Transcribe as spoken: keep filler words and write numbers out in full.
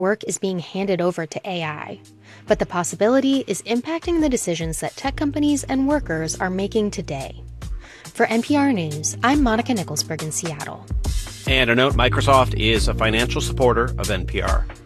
work is being handed over to A I, but the possibility is impacting the decisions that tech companies and workers are making today. For N P R News, I'm Monica Nicholsberg in Seattle. And a note, Microsoft is a financial supporter of N P R.